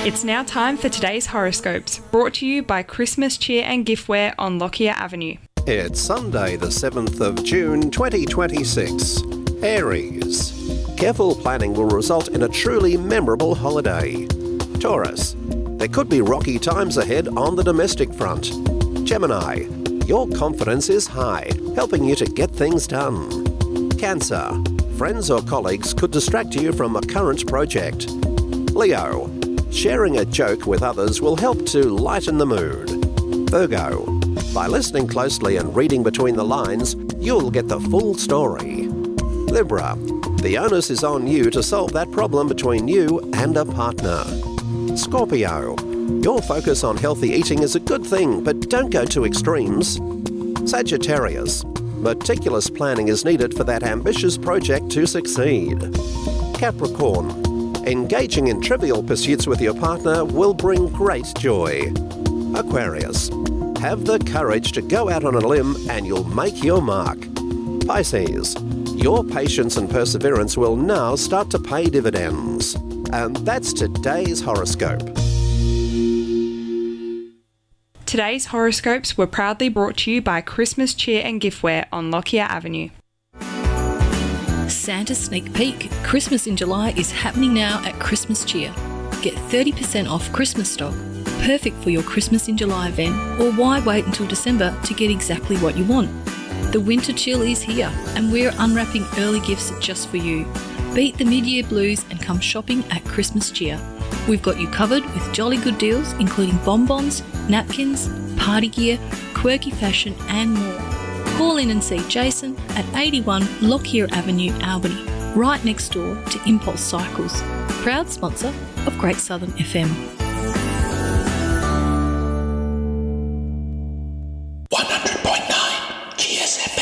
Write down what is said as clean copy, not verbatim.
It's now time for today's horoscopes, brought to you by Christmas Cheer and Giftware on Lockyer Avenue. It's Sunday the 7th of June 2026. Aries. Careful planning will result in a truly memorable holiday. Taurus. There could be rocky times ahead on the domestic front. Gemini. Your confidence is high, helping you to get things done. Cancer. Friends or colleagues could distract you from a current project. Leo. Sharing a joke with others will help to lighten the mood. Virgo. By listening closely and reading between the lines, you'll get the full story. Libra. The onus is on you to solve that problem between you and a partner. Scorpio. Your focus on healthy eating is a good thing, but don't go to extremes. Sagittarius. Meticulous planning is needed for that ambitious project to succeed. Capricorn. Engaging in trivial pursuits with your partner will bring great joy. Aquarius. Have the courage to go out on a limb and you'll make your mark. Pisces. Your patience and perseverance will now start to pay dividends. And that's today's horoscope. Today's horoscopes were proudly brought to you by Christmas Cheer and Giftware on Lockyer Avenue. Santa Sneak Peek. Christmas in July is happening now at Christmas Cheer. Get 30% off Christmas stock. Perfect for your Christmas in July event, or why wait until December to get exactly what you want? The winter chill is here, and we're unwrapping early gifts just for you. Beat the mid-year blues and come shopping at Christmas Cheer. We've got you covered with jolly good deals, including bonbons, napkins, party gear, quirky fashion and more. Call in and see Jason at 81 Lockyer Avenue, Albany, right next door to Impulse Cycles, proud sponsor of Great Southern FM. 100